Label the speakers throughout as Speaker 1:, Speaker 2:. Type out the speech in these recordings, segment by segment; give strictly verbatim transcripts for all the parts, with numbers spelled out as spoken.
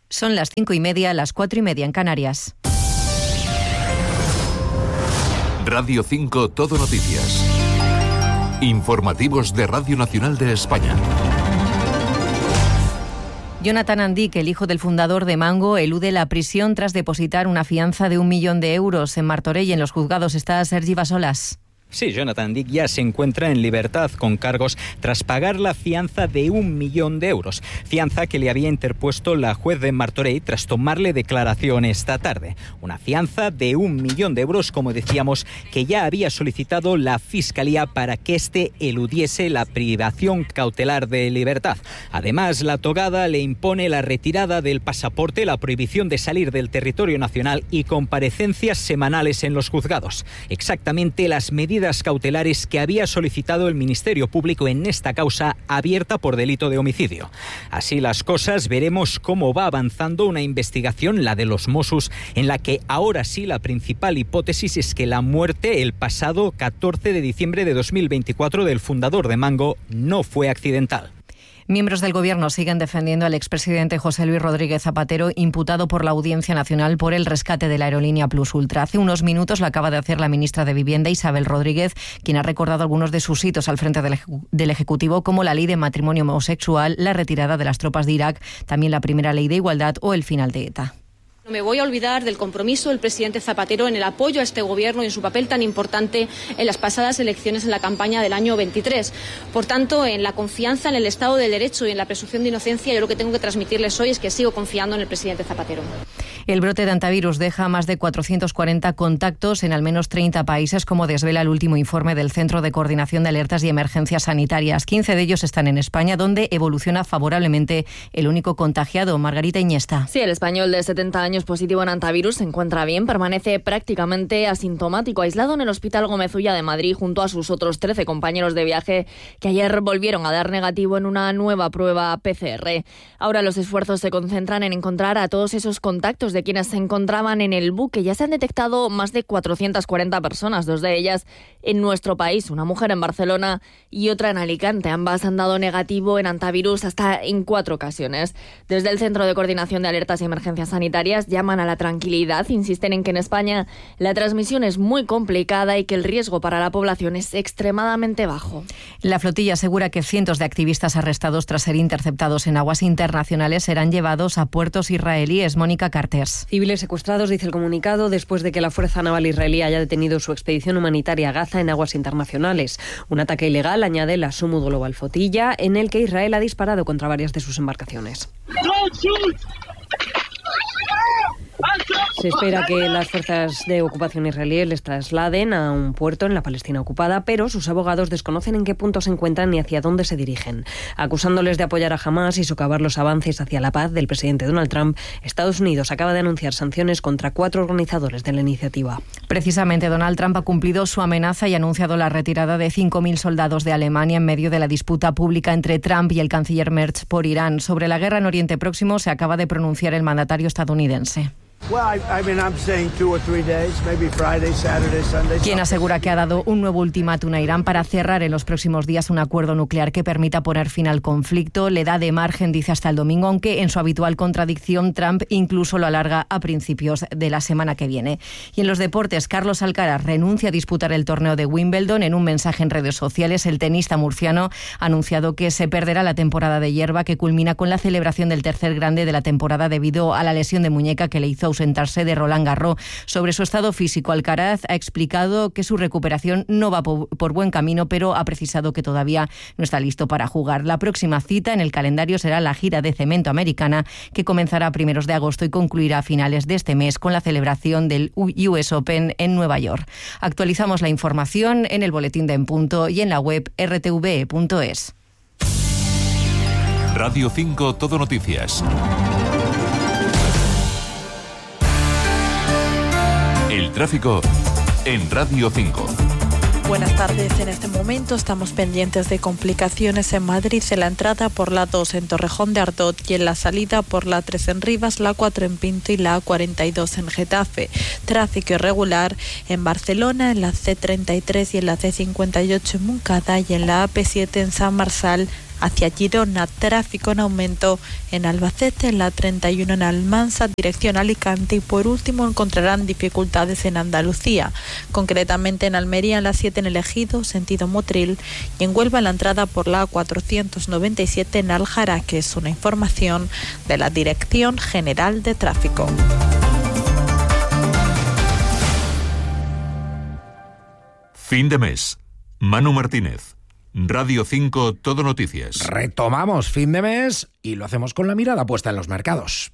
Speaker 1: Son las cinco y media, las cuatro y media en Canarias.
Speaker 2: Radio cinco Todo Noticias. Informativos de Radio Nacional de España.
Speaker 1: Jonathan Andic, el hijo del fundador de Mango, elude la prisión tras depositar una fianza de un millón de euros en Martorell. En los juzgados está Sergi Basolas.
Speaker 3: Sí, Jonathan Andic ya se encuentra en libertad con cargos tras pagar la fianza de un millón de euros. Fianza que le había interpuesto la juez de Martorell tras tomarle declaración esta tarde. Una fianza de un millón de euros, como decíamos, que ya había solicitado la Fiscalía para que éste eludiese la privación cautelar de libertad. Además, la togada le impone la retirada del pasaporte, la prohibición de salir del territorio nacional y comparecencias semanales en los juzgados. Exactamente las medidas cautelares que había solicitado el Ministerio Público en esta causa abierta por delito de homicidio. Así las cosas, veremos cómo va avanzando una investigación, la de los Mossos, en la que ahora sí la principal hipótesis es que la muerte el pasado catorce de diciembre de dos mil veinticuatro del fundador de Mango no fue accidental.
Speaker 1: Miembros del Gobierno siguen defendiendo al expresidente José Luis Rodríguez Zapatero, imputado por la Audiencia Nacional por el rescate de la aerolínea Plus Ultra. Hace unos minutos lo acaba de hacer la ministra de Vivienda, Isabel Rodríguez, quien ha recordado algunos de sus hitos al frente del, ejecu- del Ejecutivo, como la ley de matrimonio homosexual, la retirada de las tropas de Irak, también la primera ley de igualdad o el final de ETA.
Speaker 4: No me voy a olvidar del compromiso del presidente Zapatero en el apoyo a este gobierno y en su papel tan importante en las pasadas elecciones en la campaña del año veintitrés. Por tanto, en la confianza en el Estado de Derecho y en la presunción de inocencia, yo lo que tengo que transmitirles hoy es que sigo confiando en el presidente Zapatero.
Speaker 1: El brote de antivirus deja más de cuatrocientos cuarenta contactos en al menos treinta países, como desvela el último informe del Centro de Coordinación de Alertas y Emergencias Sanitarias. quince de ellos están en España, donde evoluciona favorablemente el único contagiado, Margarita Iñesta.
Speaker 5: Sí, el español de setenta años positivo en antivirus se encuentra bien, permanece prácticamente asintomático, aislado en el Hospital Gómez Ulla de Madrid junto a sus otros trece compañeros de viaje que ayer volvieron a dar negativo en una nueva prueba P C R. Ahora los esfuerzos se concentran en encontrar a todos esos contactos de quienes se encontraban en el buque. Ya se han detectado más de cuatrocientas cuarenta personas, dos de ellas en nuestro país, una mujer en Barcelona y otra en Alicante. Ambas han dado negativo en antivirus hasta en cuatro ocasiones. Desde el Centro de Coordinación de Alertas y Emergencias Sanitarias llaman a la tranquilidad, insisten en que en España la transmisión es muy complicada y que el riesgo para la población es extremadamente bajo.
Speaker 1: La flotilla asegura que cientos de activistas arrestados tras ser interceptados en aguas internacionales serán llevados a puertos israelíes. Mónica Carters.
Speaker 6: Civiles secuestrados, dice el comunicado, después de que la Fuerza Naval israelí haya detenido su expedición humanitaria a Gaza en aguas internacionales. Un ataque ilegal, añade la Sumu Global Flotilla, en el que Israel ha disparado contra varias de sus embarcaciones. Se espera que las fuerzas de ocupación israelíes les trasladen a un puerto en la Palestina ocupada, pero sus abogados desconocen en qué punto se encuentran ni hacia dónde se dirigen. Acusándoles de apoyar a Hamás y socavar los avances hacia la paz del presidente Donald Trump, Estados Unidos acaba de anunciar sanciones contra cuatro organizadores de la iniciativa.
Speaker 1: Precisamente, Donald Trump ha cumplido su amenaza y ha anunciado la retirada de cinco mil soldados de Alemania en medio de la disputa pública entre Trump y el canciller Merz por Irán. Sobre la guerra en Oriente Próximo se acaba de pronunciar el mandatario estadounidense. Quien asegura que ha dado un nuevo ultimátum a Irán para cerrar en los próximos días un acuerdo nuclear que permita poner fin al conflicto. Le da de margen, dice, hasta el domingo, aunque en su habitual contradicción Trump incluso lo alarga a principios de la semana que viene. Y en los deportes, Carlos Alcaraz renuncia a disputar el torneo de Wimbledon. En un mensaje en redes sociales, el tenista murciano ha anunciado que se perderá la temporada de hierba, que culmina con la celebración del tercer grande de la temporada debido a la lesión de muñeca que le hizo ausentarse de Roland Garros. Sobre su estado físico, Alcaraz ha explicado que su recuperación no va por buen camino, pero ha precisado que todavía no está listo para jugar. La próxima cita en el calendario será la gira de Cemento Americana, que comenzará a primeros de agosto y concluirá a finales de este mes con la celebración del U S Open en Nueva York. Actualizamos la información en el boletín de En Punto y en la web r t v e punto es.
Speaker 2: Radio cinco Todo Noticias. El tráfico en Radio cinco.
Speaker 7: Buenas tardes. En este momento estamos pendientes de complicaciones en Madrid, en la entrada por la dos en Torrejón de Ardoz y en la salida por la tres en Rivas, la cuatro en Pinto y la cuarenta y dos en Getafe. Tráfico irregular en Barcelona, en la ce treinta y tres y en la ce cincuenta y ocho en Montcada y en la A P siete en San Marsal hacia Girona, tráfico en aumento en Albacete, en la treinta y uno en Almansa, dirección Alicante, y por último encontrarán dificultades en Andalucía, concretamente en Almería, en la siete en el Ejido, sentido Motril, y en Huelva, en la entrada por la cuatrocientos noventa y siete en Aljaraque. Es una información de la Dirección General de Tráfico.
Speaker 2: Fin de mes. Manu Martínez. Radio cinco Todo Noticias.
Speaker 8: Retomamos fin de mes y lo hacemos con la mirada puesta en los mercados.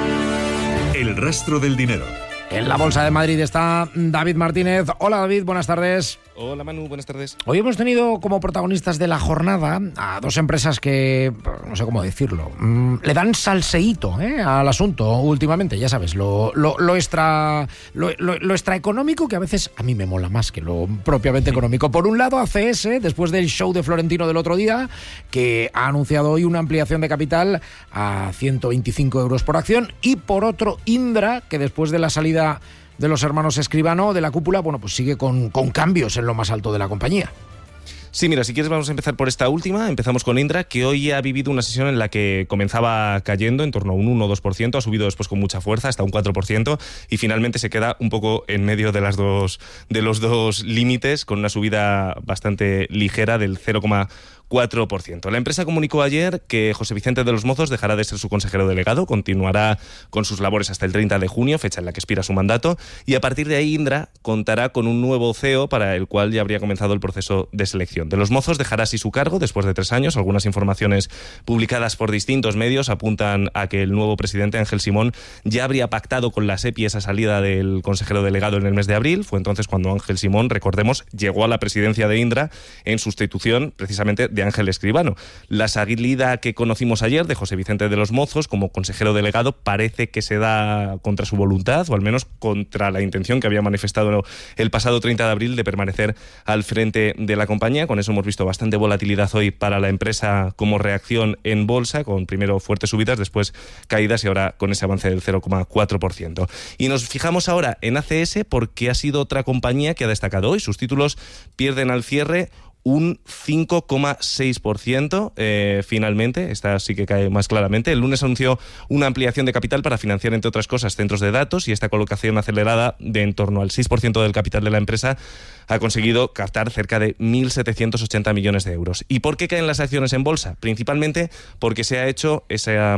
Speaker 2: El rastro del dinero.
Speaker 8: En la Bolsa de Madrid está David Martínez. Hola David, buenas tardes.
Speaker 9: Hola Manu, buenas tardes.
Speaker 8: Hoy hemos tenido como protagonistas de la jornada a dos empresas que, no sé cómo decirlo, mmm, le dan salseíto ¿eh? al asunto últimamente, ya sabes, lo, lo, lo, extra, lo, lo, lo extraeconómico, que a veces a mí me mola más que lo propiamente económico. Por un lado, A C S, después del show de Florentino del otro día, que ha anunciado hoy una ampliación de capital a ciento veinticinco euros por acción, y por otro, Indra, que después de la salida de los hermanos Escribano de la cúpula, bueno, pues sigue con, con cambios en lo más alto de la compañía.
Speaker 9: Sí, mira, si quieres vamos a empezar por esta última. Empezamos con Indra, que hoy ha vivido una sesión en la que comenzaba cayendo en torno a un uno o dos por ciento, ha subido después con mucha fuerza hasta un cuatro por ciento y finalmente se queda un poco en medio de, las dos, de los dos límites, con una subida bastante ligera del cero coma cuatro por ciento. La empresa comunicó ayer que José Vicente de los Mozos dejará de ser su consejero delegado, continuará con sus labores hasta el treinta de junio, fecha en la que expira su mandato, y a partir de ahí Indra contará con un nuevo C E O para el cual ya habría comenzado el proceso de selección. De los Mozos dejará así su cargo después de tres años. Algunas informaciones publicadas por distintos medios apuntan a que el nuevo presidente, Ángel Simón, ya habría pactado con la SEPI esa salida del consejero delegado en el mes de abril. Fue entonces cuando Ángel Simón, recordemos, llegó a la presidencia de Indra en sustitución precisamente de Ángel Escribano. La salida que conocimos ayer de José Vicente de los Mozos como consejero delegado parece que se da contra su voluntad, o al menos contra la intención que había manifestado el pasado treinta de abril de permanecer al frente de la compañía. Con eso hemos visto bastante volatilidad hoy para la empresa como reacción en bolsa, con primero fuertes subidas, después caídas y ahora con ese avance del cero coma cuatro por ciento. Y nos fijamos ahora en A C S porque ha sido otra compañía que ha destacado hoy. Sus títulos pierden al cierre un cinco coma seis por ciento eh, finalmente, esta sí que cae más claramente. El lunes anunció una ampliación de capital para financiar, entre otras cosas, centros de datos, y esta colocación acelerada de en torno al seis por ciento del capital de la empresa ha conseguido captar cerca de mil setecientos ochenta millones de euros. ¿Y por qué caen las acciones en bolsa? Principalmente porque se ha hecho esa,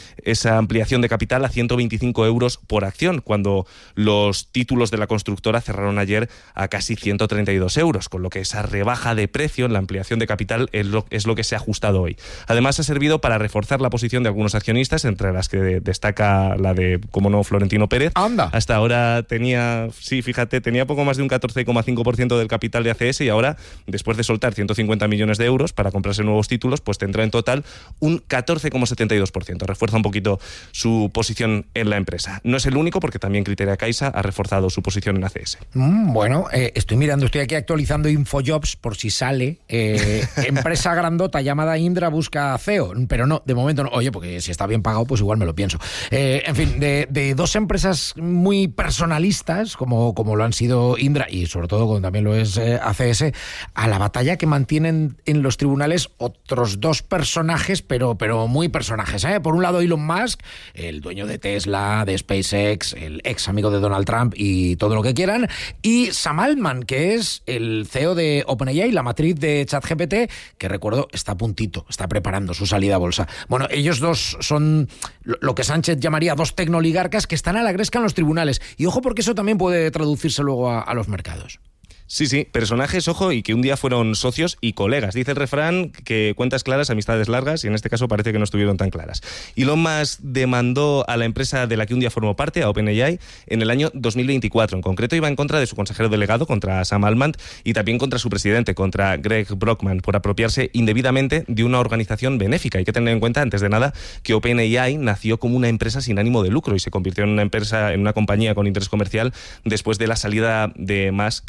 Speaker 9: esa ampliación de capital a ciento veinticinco euros por acción, cuando los títulos de la constructora cerraron ayer a casi ciento treinta y dos euros, con lo que esa rebaja de precio en la ampliación de capital es lo, es lo que se ha ajustado hoy. Además, ha servido para reforzar la posición de algunos accionistas, entre las que destaca la de, como no, Florentino Pérez.
Speaker 8: ¡Anda!
Speaker 9: Hasta ahora tenía, sí, fíjate, tenía poco más de un catorce coma cinco por ciento del capital de A C S, y ahora, después de soltar ciento cincuenta millones de euros para comprarse nuevos títulos, pues tendrá en total un catorce coma setenta y dos por ciento. Refuerza un poquito su posición en la empresa. No es el único, porque también Criteria Caixa ha reforzado su posición en A C S.
Speaker 8: Mm, bueno, eh, estoy mirando, estoy aquí actualizando Infojobs por si sale. Eh, empresa grandota llamada Indra busca C E O, pero no, de momento no. Oye, porque si está bien pagado, pues igual me lo pienso. Eh, en fin, de, de dos empresas muy personalistas, como, como lo han sido Indra y sobre todo como también lo es eh, A C S, a la batalla que mantienen en los tribunales otros dos personajes, pero, pero muy personajes. ¿eh? Por un lado, Elon Musk, el dueño de Tesla, de SpaceX, el ex amigo de Donald Trump y todo lo que quieran, y Sam Altman, que es el C E O de OpenAI, la matriz de ChatGPT, que recuerdo está a puntito, está preparando su salida a bolsa. Bueno, ellos dos son lo que Sánchez llamaría dos tecnoligarcas que están a la gresca en los tribunales. Y ojo, porque eso también puede traducirse luego a, a los mercados.
Speaker 9: Sí, sí, personajes, ojo, y que un día fueron socios y colegas. Dice el refrán que cuentas claras, amistades largas, y en este caso parece que no estuvieron tan claras. Elon Musk demandó a la empresa de la que un día formó parte, a OpenAI, en el año dos mil veinticuatro. En concreto iba en contra de su consejero delegado, contra Sam Altman, y también contra su presidente, contra Greg Brockman, por apropiarse indebidamente de una organización benéfica. Hay que tener en cuenta, antes de nada, que OpenAI nació como una empresa sin ánimo de lucro y se convirtió en una empresa, en una compañía con interés comercial después de la salida de Musk que se produjo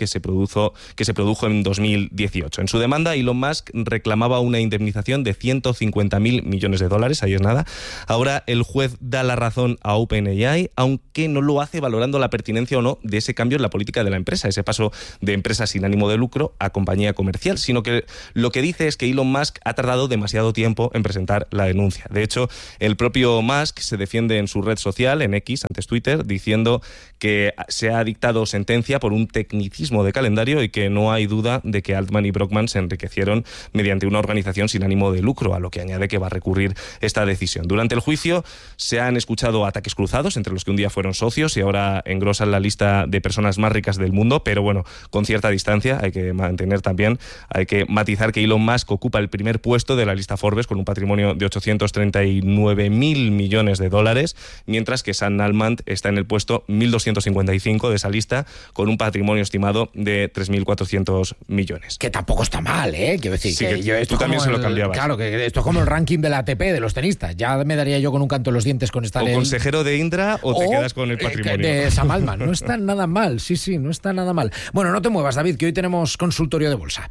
Speaker 9: produjo, que se produjo en dos mil dieciocho. En su demanda, Elon Musk reclamaba una indemnización de ciento cincuenta mil millones de dólares, ahí es nada. Ahora el juez da la razón a OpenAI, aunque no lo hace valorando la pertinencia o no de ese cambio en la política de la empresa, ese paso de empresa sin ánimo de lucro a compañía comercial, sino que lo que dice es que Elon Musk ha tardado demasiado tiempo en presentar la denuncia. De hecho, el propio Musk se defiende en su red social, en X, antes Twitter, diciendo que se ha dictado sentencia por un tecnicismo de calendario y que no hay duda de que Altman y Brockman se enriquecieron mediante una organización sin ánimo de lucro, a lo que añade que va a recurrir esta decisión. Durante el juicio se han escuchado ataques cruzados, entre los que un día fueron socios y ahora engrosan la lista de personas más ricas del mundo, pero bueno, con cierta distancia. Hay que mantener también, hay que matizar que Elon Musk ocupa el primer puesto de la lista Forbes con un patrimonio de ochocientos treinta y nueve mil millones de dólares, mientras que Sam Altman está en el puesto mil doscientos cincuenta y cinco de esa lista con un patrimonio estimado de tres mil cuatrocientos millones.
Speaker 8: Que tampoco está mal, ¿eh? Quiero decir,
Speaker 9: sí,
Speaker 8: que,
Speaker 9: que
Speaker 8: yo esto
Speaker 9: tú también
Speaker 8: se
Speaker 9: lo cambiabas.
Speaker 8: Claro, que esto es como el ranking de la A T P de los tenistas. Ya me daría yo con un canto en los dientes con estar
Speaker 9: O
Speaker 8: en...
Speaker 9: consejero de Indra o te
Speaker 8: o,
Speaker 9: quedas con el patrimonio.
Speaker 8: Eh, de Sam Altman. No está nada mal, sí, sí, no está nada mal. Bueno, no te muevas, David, que hoy tenemos consultorio de bolsa.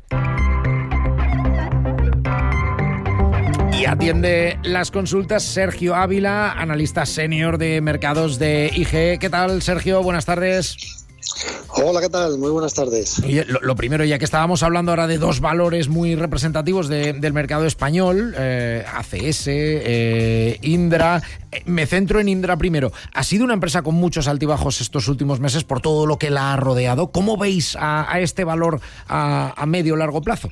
Speaker 8: Y atiende las consultas Sergio Ávila, analista senior de mercados de I G E. ¿Qué tal, Sergio? Buenas tardes.
Speaker 10: Hola, ¿qué tal? Muy buenas tardes.
Speaker 8: Oye, lo, lo primero, ya que estábamos hablando ahora de dos valores muy representativos de, del mercado español, eh, A C S, eh, Indra, eh, me centro en Indra primero. Ha sido una empresa con muchos altibajos estos últimos meses por todo lo que la ha rodeado. ¿Cómo veis a, a este valor a, a medio o largo plazo?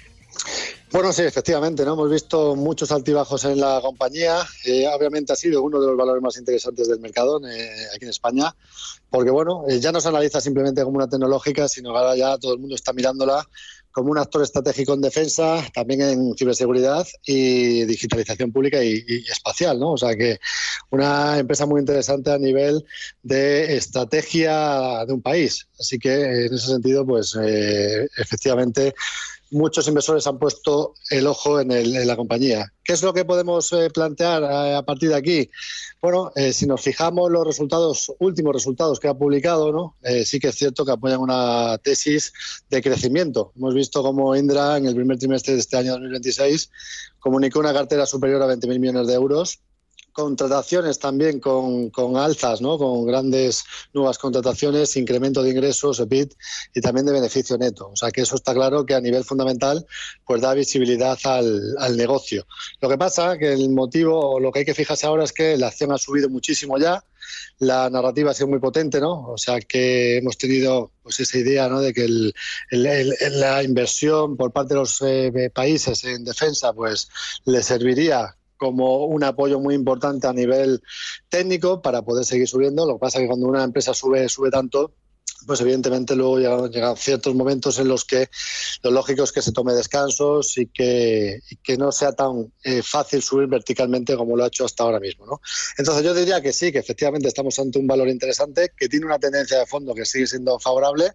Speaker 10: Bueno, sí, efectivamente, ¿no? Hemos visto muchos altibajos en la compañía. Eh, obviamente ha sido uno de los valores más interesantes del mercado eh, aquí en España, porque bueno, eh, ya no se analiza simplemente como una tecnológica, sino que ahora ya todo el mundo está mirándola como un actor estratégico en defensa, también en ciberseguridad y digitalización pública y, y espacial, ¿no? O sea que una empresa muy interesante a nivel de estrategia de un país. Así que en ese sentido, pues eh, efectivamente, muchos inversores han puesto el ojo en, el, en la compañía. ¿Qué es lo que podemos eh, plantear a, a partir de aquí? Bueno, eh, si nos fijamos los resultados, últimos resultados que ha publicado, ¿no? Eh, sí que es cierto que apoyan una tesis de crecimiento. Hemos visto cómo Indra en el primer trimestre de este año dos mil veintiséis comunicó una cartera superior a veinte mil millones de euros, contrataciones también con, con alzas, ¿no? Con grandes nuevas contrataciones, incremento de ingresos, E B I T y también de beneficio neto. O sea que eso está claro que a nivel fundamental pues da visibilidad al, al negocio. Lo que pasa que el motivo o lo que hay que fijarse ahora es que la acción ha subido muchísimo ya. La narrativa ha sido muy potente, ¿no? O sea que hemos tenido pues esa idea, ¿no? De que el, el, el, la inversión por parte de los eh, países en defensa pues le serviría como un apoyo muy importante a nivel técnico para poder seguir subiendo. Lo que pasa es que cuando una empresa sube sube tanto, pues evidentemente luego llegan, llegan ciertos momentos en los que lo lógico es que se tome descansos y que, y que no sea tan eh, fácil subir verticalmente como lo ha hecho hasta ahora mismo, ¿no? Entonces yo diría que sí, que efectivamente estamos ante un valor interesante, que tiene una tendencia de fondo que sigue siendo favorable,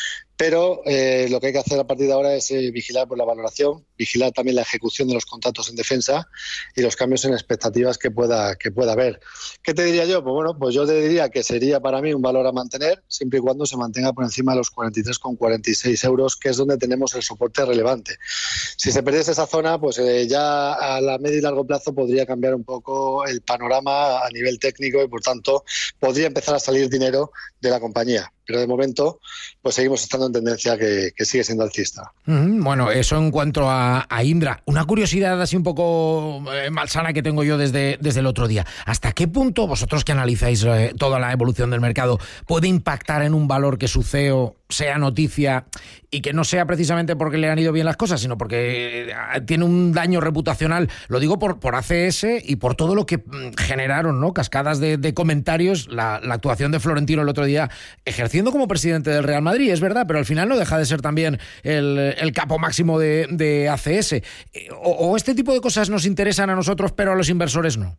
Speaker 10: pero eh, lo que hay que hacer a partir de ahora es eh, vigilar por la valoración, vigilar también la ejecución de los contratos en defensa y los cambios en expectativas que pueda que pueda haber. ¿Qué te diría yo? Pues bueno, pues yo te diría que sería para mí un valor a mantener, siempre y cuando se mantenga por encima de los cuarenta y tres coma cuarenta y seis euros, que es donde tenemos el soporte relevante. Si se perdiese esa zona, pues eh, ya a la medio y largo plazo podría cambiar un poco el panorama a nivel técnico y, por tanto, podría empezar a salir dinero de la compañía. Pero de momento, pues seguimos estando en tendencia que, que sigue siendo alcista.
Speaker 8: Mm, bueno, eso en cuanto a, a Indra. Una curiosidad así un poco eh, malsana que tengo yo desde, desde el otro día. ¿Hasta qué punto, vosotros que analizáis eh, toda la evolución del mercado, puede impactar en un valor que su C E O sea noticia y que no sea precisamente porque le han ido bien las cosas, sino porque eh, tiene un daño reputacional? Lo digo por, por A C S y por todo lo que mm, generaron, ¿no? Cascadas de, de comentarios, la, la actuación de Florentino el otro día ejerciendo como presidente del Real Madrid, es verdad, pero al final no deja de ser también el, el capo máximo de, de A C S. O, o este tipo de cosas nos interesan a nosotros, pero a los inversores no.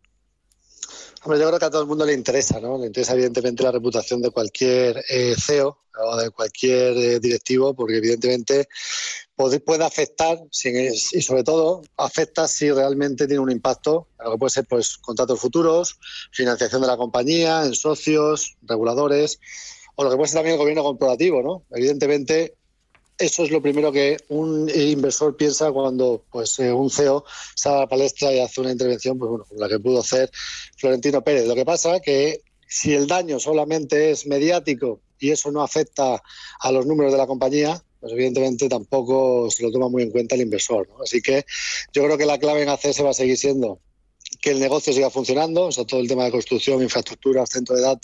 Speaker 10: Hombre, yo creo que a todo el mundo le interesa, ¿no? Le interesa evidentemente la reputación de cualquier eh, C E O o de cualquier eh, directivo, porque evidentemente puede, puede afectar, sin, y sobre todo afecta si realmente tiene un impacto, lo que puede ser pues contratos futuros, financiación de la compañía, en socios, reguladores, o lo que puede ser también el gobierno corporativo, ¿no? Evidentemente, eso es lo primero que un inversor piensa cuando pues eh, un C E O sale a la palestra y hace una intervención, pues bueno, como la que pudo hacer Florentino Pérez. Lo que pasa que si el daño solamente es mediático y eso no afecta a los números de la compañía, pues evidentemente tampoco se lo toma muy en cuenta el inversor, ¿no? Así que yo creo que la clave en A C S va a seguir siendo que el negocio siga funcionando, o sea, todo el tema de construcción, infraestructuras, centro de datos,